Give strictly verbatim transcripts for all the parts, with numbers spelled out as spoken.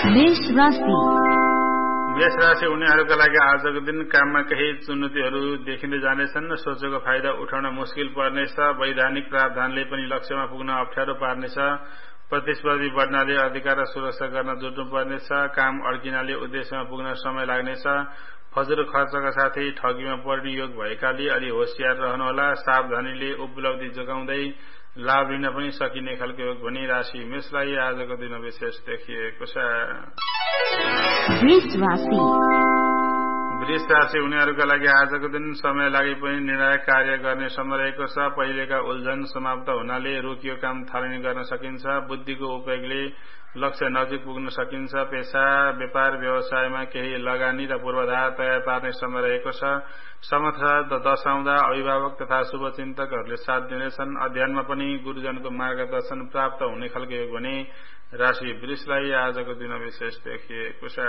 मेष राशि मेष राशि उनीहरूका लागि आजको दिन काममा केही चुनौतीहरू देखिँदै जानेछन्। सोचेको फाइदा उठाउन मुस्किल पर्नेछ। वैधानिक प्रावधानले पनि लक्ष्यमा पुग्न अप्ठ्यारो पार्नेछ। प्रतिस्पर्धी बढ्नाले अधिकार र सुरक्षा गर्न जुट्नु पर्नेछ। काम अड्किनाले उद्देश्यमा पुग्न समय लाग्नेछ। फजुल खर्चका साथै ठगीमा पर्ने योग भएकाले अलि होशियार रहनुहोला। सावधानीले उपलब्धि जोगाउँदै लाभ लिन पनि सकिने खालको योग भनी राशि मेषलाई आजको दिन विशेष देखिएको छ। वृष राशि वृष राशि उनीहरूका लागि आजको दिन समय लागे पनि निर्णायक कार्य गर्ने समय रहेको छ। पहिलेका उल्झन समाप्त हुनाले रोकियो काम थालनी गर्न सकिन्छ। बुद्धिको उपयोगले लक्ष्य नजिक पुग्न सकिन्छ। पेशा व्यापार व्यवसायमा केही लगानी र पूर्वाधार तयार पार्ने समय रहेको छ। समर्थ दशाउँदा अभिभावक तथा शुभचिन्तकहरूले साथ दिनेछन्। अध्ययनमा पनि गुरुजनको मार्गदर्शन प्राप्त हुने खालको योग भने राशि वृषलाई आजको दिन विशेष देखिएको छ।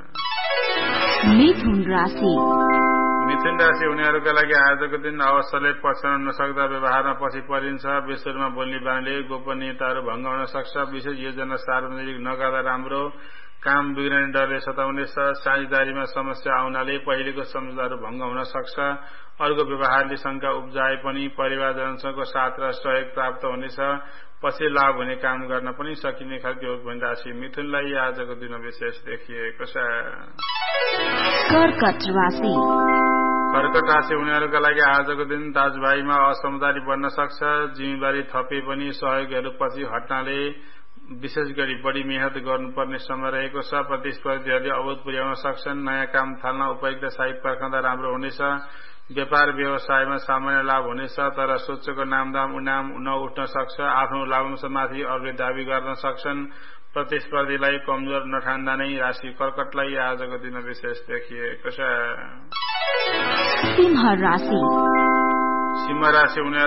मिथुन राशि मिथुन राशि उनीहरूका लागि आजको दिन अवसरले पछाउन नसक्दा व्यवहारमा पछि परिन्छ। विश्वमा बोल्ने बानीले गोपनीयताहरू भङ्ग हुन सक्छ। विशेष योजना सार्वजनिक नगर्दा राम्रो। काम बिग्रने डरले सताउनेछ। साझेदारीमा समस्या आउनाले पहिलेको सम्झौताहरू भङ्ग हुन सक्छ। अर्को व्यवहारले शंका उब्जाए पनि परिवारजनसँगको साथ र सहयोग प्राप्त हुनेछ। पछि लाभ हुने काम गर्न पनि सकिने खालको योग भनी राशि मिथुनलाई आजको दिन विशेष देखिएको छ। कर्कट राशि कर्कट राशि उनीहरूका लागि आजको दिन दाजुभाइमा असमझदारी बढ्न सक्छ। जिम्मेवारी थपे पनि सहयोगहरू पछि हट्नाले विशेष गरी बढी मेहनत गर्नुपर्ने समय रहेको छ। प्रतिस्पर्धीहरूले अवरोध पुर्याउन सक्छन्। नयाँ काम थाल्न उपयुक्त साइट पर्खँदा राम्रो हुनेछ। व्यापार व्यवसायमा सामान्य लाभ हुनेछ। तर सोचेको नामदाम उनाम नउठ्न सक्छ। आफ्नो लाभांशमाथि अरूले दावी गर्न सक्छन्। प्रतिस्पर्धीलाई कमजोर नठान्दा नै राशि कर्कटलाई आजको दिन विशेष देखिएको छ। सिंह राशि सिंह राशि उनीहरू